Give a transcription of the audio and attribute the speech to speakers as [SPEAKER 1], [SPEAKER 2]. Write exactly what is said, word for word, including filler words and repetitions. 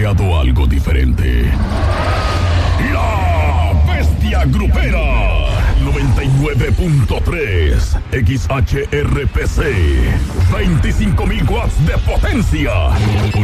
[SPEAKER 1] creado algo diferente. La Bestia Grupera. noventa y nueve punto tres X H R P C. veinticinco mil watts de potencia.